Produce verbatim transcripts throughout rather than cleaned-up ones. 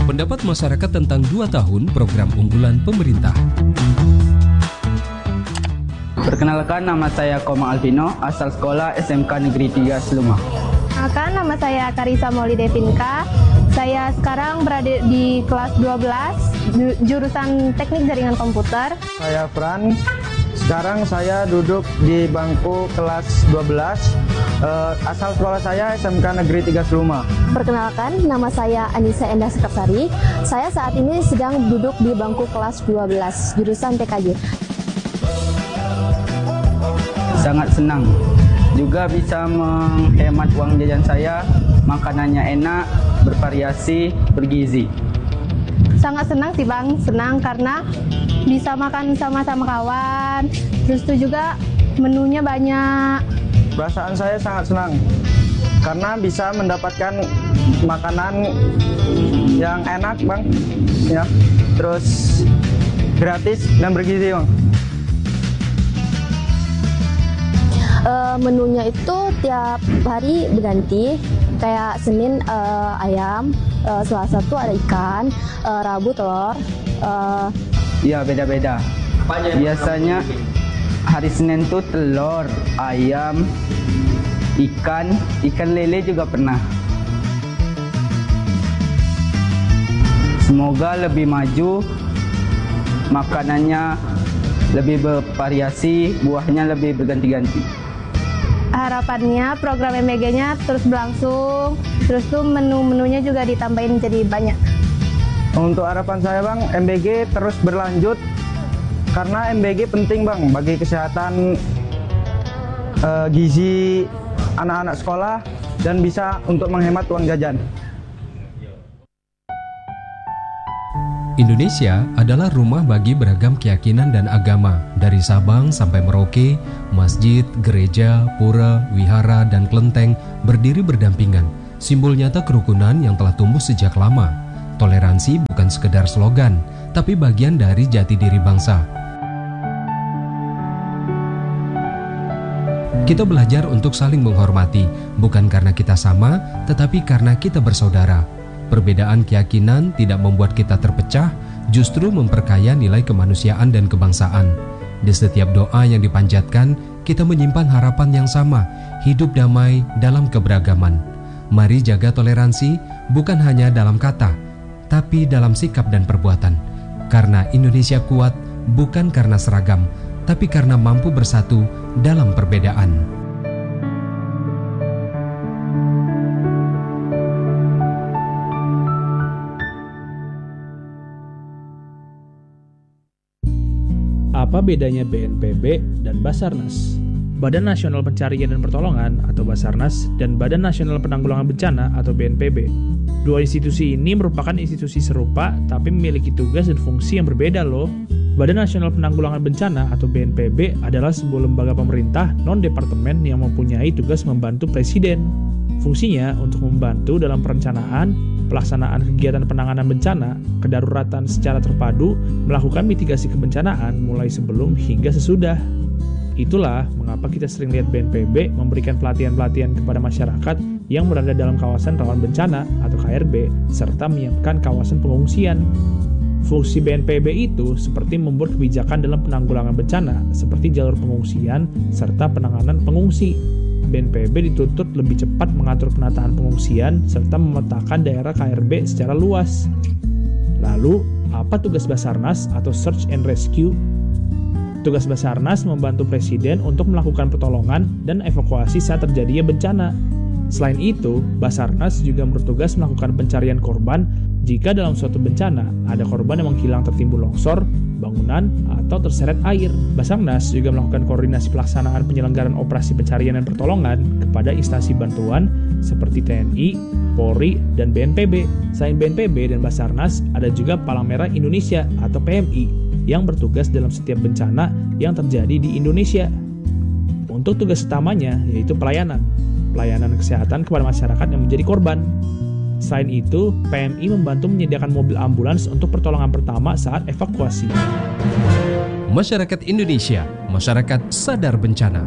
Pendapat masyarakat tentang dua tahun program unggulan pemerintah. Perkenalkan, nama saya Koma Alvino, asal sekolah S M K Negeri tiga Seluma. Perkenalkan, nama saya Karisa Mauli Devinka. Saya sekarang berada di kelas dua belas, jurusan Teknik Jaringan Komputer. Saya Fran, sekarang saya duduk di bangku kelas dua belas, uh, asal sekolah saya S M K Negeri tiga Seluma. Perkenalkan, nama saya Anissa Endah Sekarsari. Saya saat ini sedang duduk di bangku kelas dua belas, jurusan T K J. Sangat senang, juga bisa menghemat uang jajan saya, makanannya enak, bervariasi, bergizi. Sangat senang sih Bang, senang karena bisa makan sama-sama kawan, terus itu juga menunya banyak. Perasaan saya sangat senang, karena bisa mendapatkan makanan yang enak Bang, ya, terus gratis dan bergizi Bang. Uh, menunya itu tiap hari berganti, kayak Senin uh, ayam, uh, Selasa tuh ada ikan, uh, Rabu telur. Uh... Ya beda-beda. Biasanya hari Senin tuh telur, ayam, ikan, ikan lele juga pernah. Semoga lebih maju, makanannya lebih bervariasi, buahnya lebih berganti-ganti. Harapannya program M B G-nya terus berlangsung, terus tuh menu-menunya juga ditambahin jadi banyak. Untuk harapan saya Bang, M B G terus berlanjut, karena M B G penting Bang bagi kesehatan uh, gizi anak-anak sekolah dan bisa untuk menghemat uang jajan. Indonesia adalah rumah bagi beragam keyakinan dan agama, dari Sabang sampai Merauke. Masjid, gereja, pura, wihara, dan kelenteng berdiri berdampingan, simbol nyata kerukunan yang telah tumbuh sejak lama. Toleransi bukan sekedar slogan, tapi bagian dari jati diri bangsa. Kita belajar untuk saling menghormati, bukan karena kita sama, tetapi karena kita bersaudara. Perbedaan keyakinan tidak membuat kita terpecah, justru memperkaya nilai kemanusiaan dan kebangsaan. Di setiap doa yang dipanjatkan, kita menyimpan harapan yang sama, hidup damai dalam keberagaman. Mari jaga toleransi, bukan hanya dalam kata, tapi dalam sikap dan perbuatan. Karena Indonesia kuat, bukan karena seragam, tapi karena mampu bersatu dalam perbedaan. Apa bedanya B N P B dan Basarnas? Badan Nasional Pencarian dan Pertolongan atau Basarnas dan Badan Nasional Penanggulangan Bencana atau B N P B. Dua institusi ini merupakan institusi serupa tapi memiliki tugas dan fungsi yang berbeda loh. Badan Nasional Penanggulangan Bencana atau B N P B adalah sebuah lembaga pemerintah non-departemen yang mempunyai tugas membantu Presiden. Fungsinya untuk membantu dalam perencanaan, pelaksanaan kegiatan penanganan bencana, kedaruratan secara terpadu, melakukan mitigasi kebencanaan mulai sebelum hingga sesudah. Itulah mengapa kita sering lihat B N P B memberikan pelatihan-pelatihan kepada masyarakat yang berada dalam kawasan rawan bencana atau K R B, serta menyiapkan kawasan pengungsian. Fungsi B N P B itu seperti membuat kebijakan dalam penanggulangan bencana, seperti jalur pengungsian, serta penanganan pengungsi. B N P B dituntut lebih cepat mengatur penataan pengungsian serta memetakan daerah K R B secara luas. Lalu, apa tugas Basarnas atau Search and Rescue? Tugas Basarnas membantu Presiden untuk melakukan pertolongan dan evakuasi saat terjadinya bencana. Selain itu, Basarnas juga bertugas melakukan pencarian korban jika dalam suatu bencana ada korban yang menghilang tertimbun longsor, bangunan, atau terseret air. Basarnas juga melakukan koordinasi pelaksanaan penyelenggaraan operasi pencarian dan pertolongan kepada instansi bantuan seperti T N I, Polri, dan B N P B. Selain B N P B dan Basarnas, ada juga Palang Merah Indonesia atau P M I yang bertugas dalam setiap bencana yang terjadi di Indonesia. Untuk tugas utamanya yaitu pelayanan, pelayanan kesehatan kepada masyarakat yang menjadi korban. Selain itu, P M I membantu menyediakan mobil ambulans untuk pertolongan pertama saat evakuasi. Masyarakat Indonesia, masyarakat sadar bencana.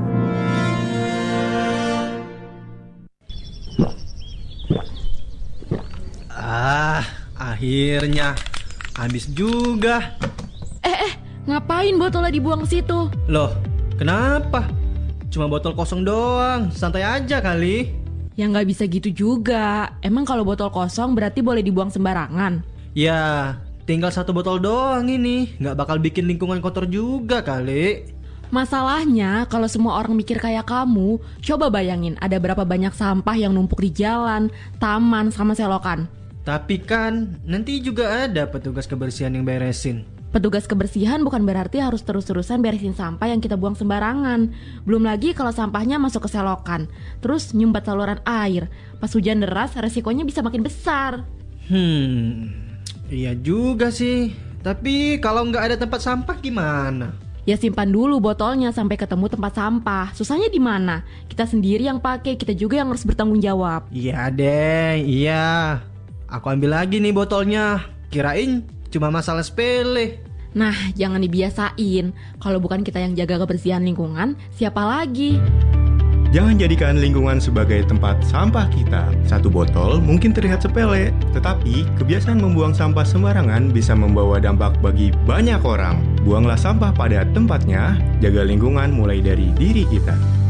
Ah, Akhirnya habis juga. Eh, eh, ngapain botolnya dibuang ke situ? Loh, kenapa? Cuma botol kosong doang, santai aja kali. Ya nggak bisa gitu juga. Emang kalau botol kosong berarti boleh dibuang sembarangan? Ya, tinggal satu botol doang ini, nggak bakal bikin lingkungan kotor juga kali. Masalahnya kalau semua orang mikir kayak kamu, coba bayangin ada berapa banyak sampah yang numpuk di jalan, taman, sama selokan. Tapi kan nanti juga ada petugas kebersihan yang beresin. Petugas kebersihan bukan berarti harus terus-terusan beresin sampah yang kita buang sembarangan. Belum lagi kalau sampahnya masuk ke selokan, terus nyumbat saluran air. Pas hujan deras, resikonya bisa makin besar. Hmm, iya juga sih. Tapi kalau nggak ada tempat sampah gimana? Ya simpan dulu botolnya sampai ketemu tempat sampah. Susahnya di mana? Kita sendiri yang pakai, kita juga yang harus bertanggung jawab. Iya deh, iya. Aku ambil lagi nih botolnya. Kirain cuma masalah sepele. Nah, jangan dibiasain. Kalau bukan kita yang jaga kebersihan lingkungan, siapa lagi? Jangan jadikan lingkungan sebagai tempat sampah kita. Satu botol mungkin terlihat sepele, tetapi kebiasaan membuang sampah sembarangan bisa membawa dampak bagi banyak orang. Buanglah sampah pada tempatnya, jaga lingkungan mulai dari diri kita.